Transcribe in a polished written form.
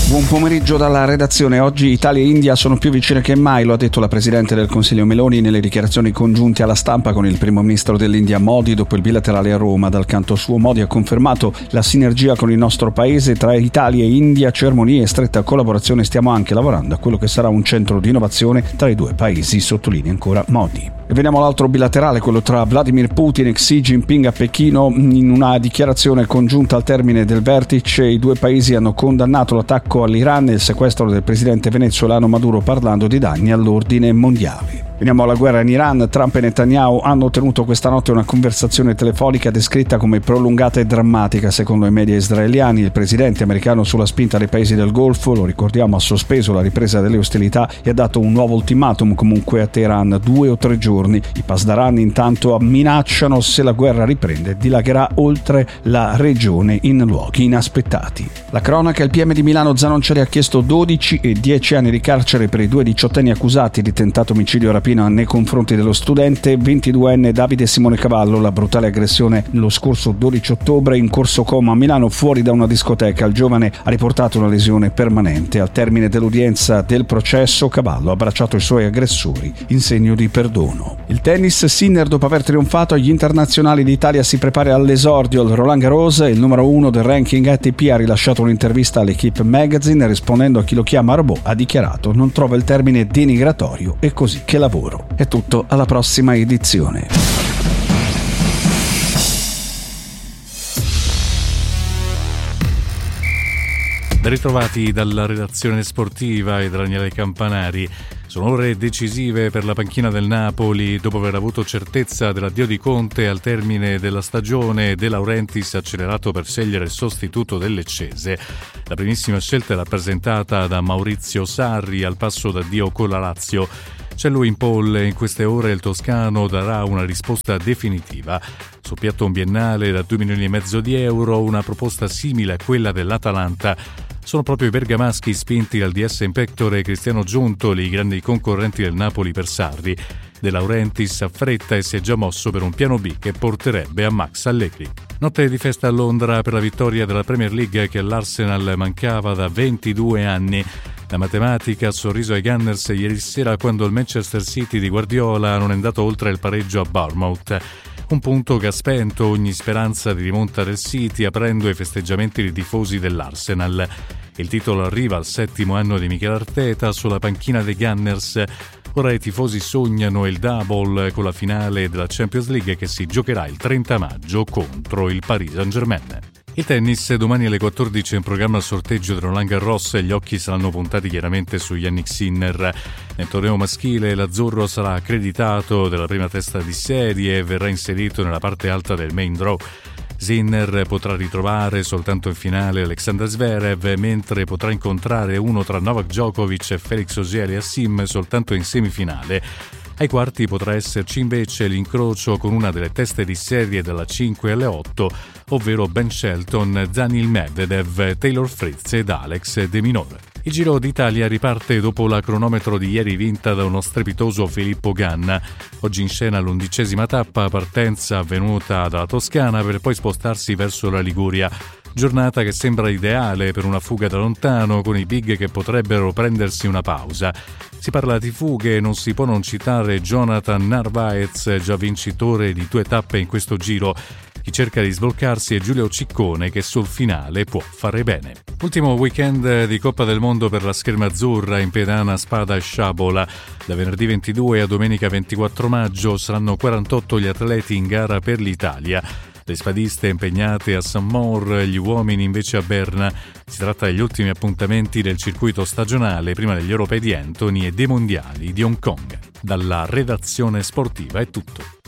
Buon pomeriggio dalla redazione. Oggi Italia e India sono più vicine che mai, lo ha detto la Presidente del Consiglio Meloni nelle dichiarazioni congiunte alla stampa con il Primo Ministro dell'India Modi dopo il bilaterale a Roma. Dal canto suo Modi ha confermato la sinergia con il nostro paese. Tra Italia e India c'è armonia e stretta collaborazione. Stiamo anche lavorando a quello che sarà un centro di innovazione tra i due paesi, sottolinea ancora Modi. E veniamo all'altro bilaterale, quello tra Vladimir Putin e Xi Jinping a Pechino. In una dichiarazione congiunta al termine del vertice, i due paesi hanno condannato l'attacco all'Iran e il sequestro del presidente venezuelano Maduro, parlando di danni all'ordine mondiale. Veniamo alla guerra in Iran. Trump e Netanyahu hanno tenuto questa notte una conversazione telefonica descritta come prolungata e drammatica secondo i media israeliani. Il presidente americano, sulla spinta dei paesi del Golfo, lo ricordiamo, ha sospeso la ripresa delle ostilità e ha dato un nuovo ultimatum comunque a Teheran, 2 o 3 giorni. I Pasdaran intanto minacciano, se la guerra riprende, dilagherà oltre la regione in luoghi inaspettati. La cronaca: il PM di Milano Zanonceli ha chiesto 12 e 10 anni di carcere per i 2 diciottenni accusati di tentato omicidio rapino nei confronti dello studente 22enne Davide Simone Cavallo. La brutale aggressione lo scorso 12 ottobre in Corso Como a Milano, fuori da una discoteca. Il giovane ha riportato una lesione permanente. Al termine dell'udienza del processo, Cavallo ha abbracciato i suoi aggressori in segno di perdono. Il tennis: Sinner, dopo aver trionfato agli internazionali d'Italia, si prepara all'esordio al Roland Garros. Il numero 1 del ranking ATP ha rilasciato un'intervista all'Equipe Magazine. Rispondendo a chi lo chiama robot, ha dichiarato: non trova il termine denigratorio, è così che lavoro. È tutto, alla prossima edizione. Ben ritrovati dalla redazione sportiva e da Daniele Campanari. Sono ore decisive per la panchina del Napoli. Dopo aver avuto certezza dell'addio di Conte al termine della stagione, De Laurentiis ha accelerato per scegliere il sostituto del Leccese. La primissima scelta è rappresentata da Maurizio Sarri, al passo d'addio con la Lazio. C'è lui in pole. In queste ore il toscano darà una risposta definitiva. Sul piatto un biennale da 2,5 milioni di euro, una proposta simile a quella dell'Atalanta. Sono proprio i bergamaschi, spinti dal DS Impector e Cristiano Giuntoli, i grandi concorrenti del Napoli per Sarri. De Laurentiis affretta e si è già mosso per un piano B che porterebbe a Max Allegri. Notte di festa a Londra per la vittoria della Premier League che all'Arsenal mancava da 22 anni. La matematica ha sorriso ai Gunners ieri sera quando il Manchester City di Guardiola non è andato oltre il pareggio a Bournemouth. Un punto che ha spento ogni speranza di rimonta del City, aprendo ai festeggiamenti dei tifosi dell'Arsenal. Il titolo arriva al 7° anno di Mikel Arteta sulla panchina dei Gunners. Ora i tifosi sognano il double con la finale della Champions League che si giocherà il 30 maggio contro il Paris Saint-Germain. Il tennis: domani alle 14 è in programma il sorteggio del Roland Garros e gli occhi saranno puntati chiaramente su Jannik Sinner. Nel torneo maschile l'azzurro sarà accreditato della prima testa di serie e verrà inserito nella parte alta del main draw. Sinner potrà ritrovare soltanto in finale Alexander Zverev, mentre potrà incontrare uno tra Novak Djokovic e Felix Auger-Aliassime soltanto in semifinale. Ai quarti potrà esserci invece l'incrocio con una delle teste di serie dalla 5 alle 8, ovvero Ben Shelton, Daniil Medvedev, Taylor Fritz ed Alex De Minaur. Il Giro d'Italia riparte dopo la cronometro di ieri vinta da uno strepitoso Filippo Ganna. Oggi in scena l'11ª tappa, partenza avvenuta dalla Toscana per poi spostarsi verso la Liguria. Giornata che sembra ideale per una fuga da lontano, con i big che potrebbero prendersi una pausa. Si parla di fughe e non si può non citare Jonathan Narvaez, già vincitore di 2 tappe in questo Giro. Chi cerca di sbloccarsi è Giulio Ciccone, che sul finale può fare bene. Ultimo weekend di Coppa del Mondo per la scherma azzurra in pedana Spada e Sciabola. Da venerdì 22 a domenica 24 maggio saranno 48 gli atleti in gara per l'Italia. Le spadiste impegnate a St. Maur, gli uomini invece a Berna. Si tratta degli ultimi appuntamenti del circuito stagionale prima degli europei di Antony e dei mondiali di Hong Kong. Dalla redazione sportiva è tutto.